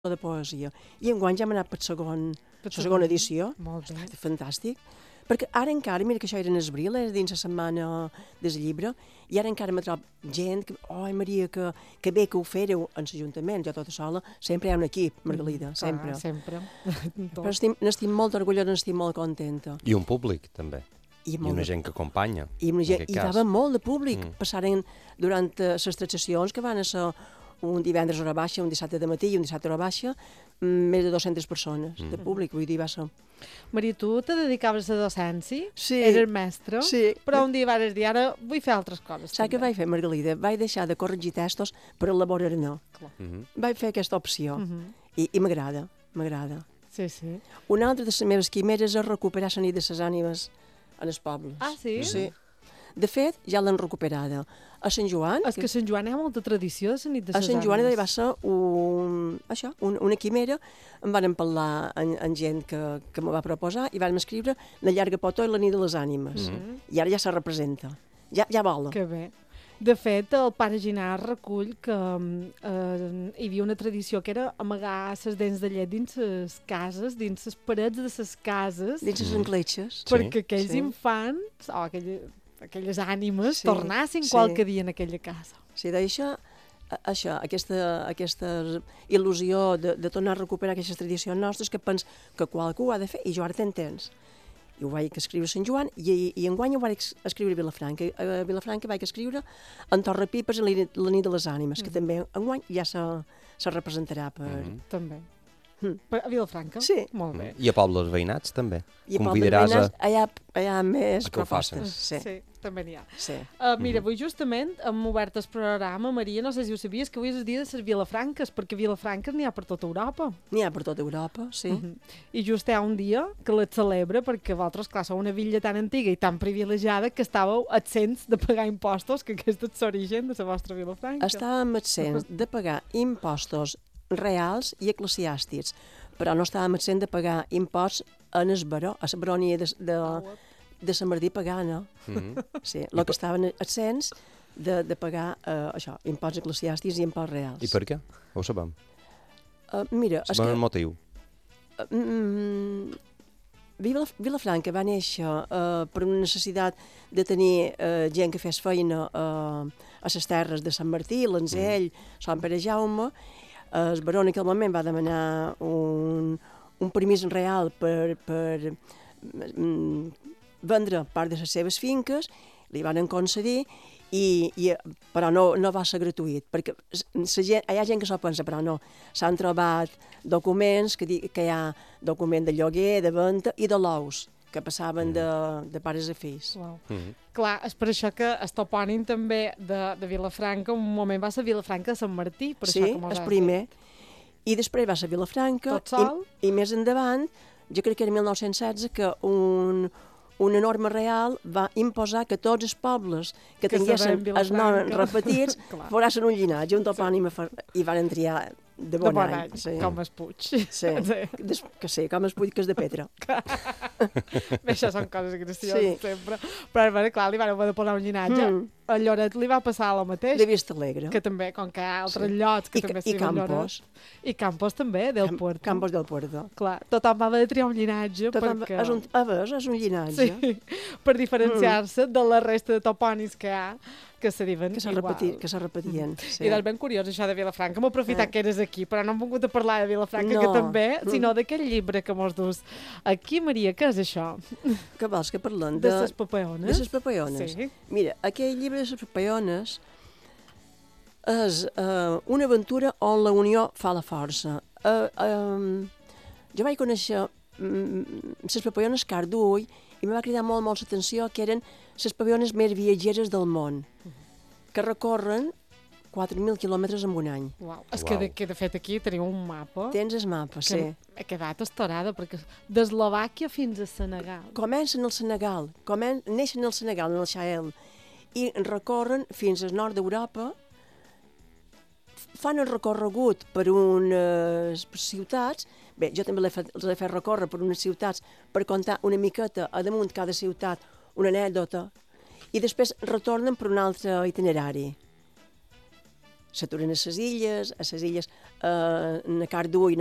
de poesia. I enguany ja hem anat per la segona edició. Molt bé. Fantàstic. Perquè ara encara, mira que això era en abril, era dins la setmana del llibre, i ara encara me trobo gent que, Maria, que bé que ho fèreu en l'Ajuntament, jo tota sola, sempre hi ha un equip, Margalida, sempre. Sempre. Però n'estic molt orgullosa, n'estic molt contenta. I un públic, també. I una gent que acompanya. I hi havia molt de públic. Passaren durant les 3 sessions que van ser un divendres a hora baixa, un dissabte de matí i un dissabte a hora baixa, més de 200 persones de públic, vull dir, va ser. Maria, tu te dedicaves a docència? Sí. Eres mestre? Sí. Però un dia vas dir, ara vull fer altres coses. Saps què vaig fer, Margalida? Vaig deixar de corregir textos per elaborar no. Vaig fer aquesta opció i m'agrada, m'agrada. Sí, sí. Una altra de les meves quimeres és recuperar la nit de les ànimes en els pobles. Ah, sí? Sí. De fet, ja l'han recuperada. A Sant Joan... És que a Sant Joan hi ha molta tradició de la nit de les ànimes. A Sant Joan va ser una quimera. Em van parlar amb gent que m'ho va proposar i vam escriure La llarga potó i la nit de les ànimes. I ara ja se representa. Ja vola. Que bé. De fet, el pare Ginard recull que hi havia una tradició que era amagar les dents de llet dins les cases, dins les parets de les cases. Dins les encletxes. Perquè aquells infants, o aquelles ànimes, tornassin qualque dia en aquella casa. Sí, d'això, aquesta il·lusió de tornar a recuperar aquestes tradicions nostres que pens que qualcú ho ha de fer, i jo ara te'n tens. I ho vaig escriure a Sant Joan i enguany ho vaig escriure a Vilafranca. A Vilafranca vaig escriure en Torrepipes i la nit de les ànimes, que també enguany ja se representarà per... També. A Vilafranca? Sí. Molt bé. I a pobles veïnats, també. I a pobles veïnats hi ha més que ho propostes. Sí, també n'hi ha. Sí. Mira, avui justament hem obert el programa, Maria, no sé si ho sabies, que avui és el dia de les Vilafranques, perquè Vilafranques n'hi ha per tota Europa. N'hi ha per tota Europa, sí. I just hi ha un dia que les celebra, perquè vosaltres, clar, sou una villa tan antiga i tan privilegiada que estàveu absents de pagar impostos, que aquest és l'origen de la vostra Vilafranca. Estàvem absents de pagar impostos reals i eclesiàstics, però no estàvem absents de pagar imposts a la baronia de Sant Martí pagana. Sí, el que estaven absents de pagar això, imposts eclesiàstics i imposts reals. I per què? Ho sabem. Mira, és sabem el motiu. Vilafranca va néixer per una necessitat de tenir gent que fes feina a les terres de Sant Martí, l'Anzell, Sant Pere Jaume. El baró en aquell moment va demanar un permís real per vendre part de les seves finques, li van concedir, però no va ser gratuït, perquè hi ha gent que s'ho pensa, però no. S'han trobat documents que hi ha document de lloguer, de venda i de l'ous, que passaven de pares a fills. Wow. Clar, és per això que el topònim també de Vilafranca, un moment va ser Vilafranca de Sant Martí. Per sí, això el primer. I després va ser Vilafranca. Tot sol? I més endavant, jo crec que era 1916, que una norma real va imposar que tots els pobles que tinguessin els noms repetits fossin un llinatge, un topònim, i van triar de bon any. Sí. Com es Puig. Sí, que sí, com es Puig, que és de Petra. Bé, això són coses gracioses sempre. Però, clar, li van haver de posar un llinatge. A Lloret li va passar el mateix. De Vista Alegre. Que també, com que hi ha altres llocs que també s'hi van Lloret. I Campos també, del Puerto. Campos del Puerto. Clar, tothom va haver de triar un llinatge perquè... És un llinatge. Sí, per diferenciar-se de la resta de topònims que hi ha, que se diuen igual. Que se repetien. Sí. I és ben curiós això de Vilafranca. M'ho aprofitat que eres aquí, però no hem vingut a parlar de Vilafranca, que també, sinó d'aquell llibre que mos dus. Aquí, Maria, què és això? Què vols que parlem? De les papaiones. De les papaiones. Sí. Mira, aquell llibre de les papaiones és una aventura on la unió fa la força. Jo vaig conèixer les papaiones Cardull i em va cridar molt l'atenció que eren les papaiones més viatgeres del món, que recorren 4.000 quilòmetres en un any. Uau. És que de fet aquí teniu un mapa. Tens el mapa, sí. Ha quedat estorada, perquè d'Eslovàquia fins a Senegal. Comencen al Senegal, neixen al Senegal, en el Sahel, i recorren fins al nord d'Europa, fan el recorregut per unes ciutats. Bé, jo també els he fet recórrer per unes ciutats per contar una miqueta a damunt cada ciutat una anècdota, i després retornen per un altre itinerari. s'aturen a les illes, a les illes, a Cardui